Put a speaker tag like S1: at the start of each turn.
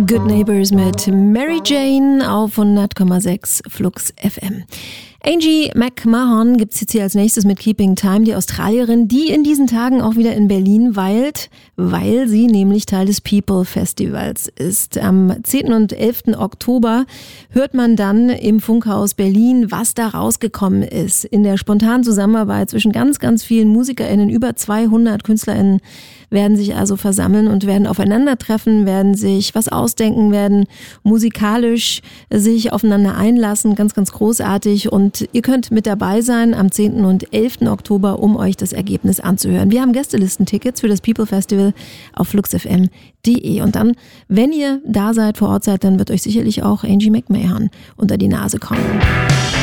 S1: Good Neighbors mit Mary Jane auf 100,6 Flux FM. Angie McMahon gibt's jetzt hier als nächstes mit Keeping Time, die Australierin, die in diesen Tagen auch wieder in Berlin weilt, weil sie nämlich Teil des People Festivals ist. Am 10. und 11. Oktober hört man dann im Funkhaus Berlin, was da rausgekommen ist. In der spontanen Zusammenarbeit zwischen ganz, ganz vielen MusikerInnen, über 200 KünstlerInnen werden sich also versammeln und werden aufeinandertreffen, werden sich was ausdenken, werden musikalisch sich aufeinander einlassen. Ganz, ganz großartig. Und ihr könnt mit dabei sein am 10. und 11. Oktober, um euch das Ergebnis anzuhören. Wir haben Gästelistentickets für das People Festival auf fluxfm.de. Und dann, wenn ihr da seid, vor Ort seid, dann wird euch sicherlich auch Angie McMahon unter die Nase kommen.